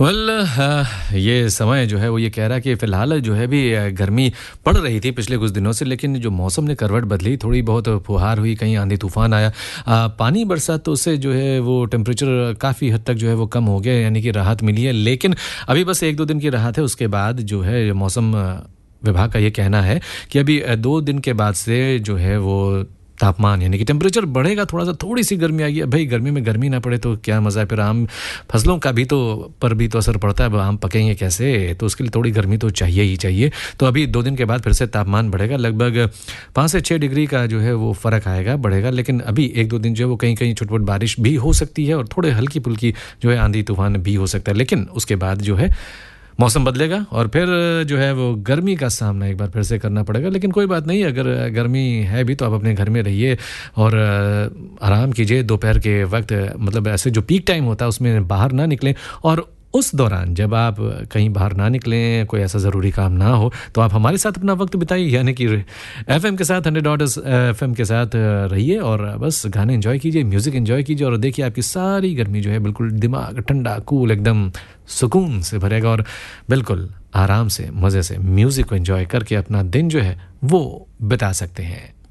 Well ये समय जो है वो ये कह रहा है कि फ़िलहाल जो है भी गर्मी पड़ रही थी पिछले कुछ दिनों से, लेकिन जो मौसम ने करवट बदली, थोड़ी बहुत फुहार हुई, कहीं आंधी तूफ़ान आया, पानी बरसा, तो उससे जो है वो टेम्परेचर काफ़ी हद तक जो है वो कम हो गया, यानी कि राहत मिली है। लेकिन अभी बस 1-2 दिन की राहत है, उसके बाद जो है मौसम विभाग का ये कहना है कि अभी 2 दिन के बाद से जो है वो तापमान यानी कि टेम्परेचर बढ़ेगा थोड़ा सा, थोड़ी सी गर्मी आएगी। अब भाई गर्मी में गर्मी ना पड़े तो क्या मज़ा है, फिर आम फसलों का भी पर भी तो असर पड़ता है। अब आम पकेंगे कैसे, तो उसके लिए थोड़ी गर्मी तो चाहिए ही चाहिए। तो अभी 2 दिन के बाद फिर से तापमान बढ़ेगा, लगभग 5 से 6 डिग्री का जो है वो फ़र्क आएगा, बढ़ेगा। लेकिन अभी 1-2 दिन जो है वो कहीं कहीं छुटपुट बारिश भी हो सकती है और थोड़े हल्की फुल्की जो है आंधी तूफान भी हो सकता है। लेकिन उसके बाद जो है मौसम बदलेगा और फिर जो है वो गर्मी का सामना एक बार फिर से करना पड़ेगा। लेकिन कोई बात नहीं, अगर गर्मी है भी तो आप अपने घर में रहिए और आराम कीजिए। दोपहर के वक्त, मतलब ऐसे जो पीक टाइम होता है उसमें बाहर ना निकलें, और उस दौरान जब आप कहीं बाहर ना निकलें, कोई ऐसा ज़रूरी काम ना हो, तो आप हमारे साथ अपना वक्त बिताइए, यानी कि एफएम के साथ 100 एफएम के साथ रहिए और बस गाने एंजॉय कीजिए, म्यूज़िक एंजॉय कीजिए, और देखिए आपकी सारी गर्मी जो है बिल्कुल दिमाग ठंडा, कूल, एकदम सुकून से भरेगा और बिल्कुल आराम से, मज़े से म्यूज़िक को एंजॉय करके अपना दिन जो है वो बिता सकते हैं।